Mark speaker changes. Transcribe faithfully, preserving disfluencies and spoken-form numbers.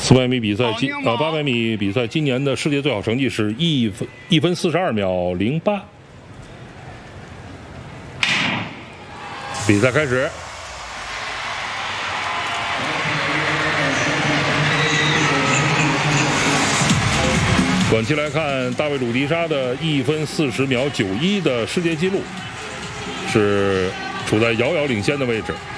Speaker 1: 四百米比赛今呃八百米比赛今年的世界最好成绩是一分一分四十二秒零八。比赛开始。短期来看，大卫鲁迪沙的一分四十秒九一的世界纪录是处在遥遥领先的位置。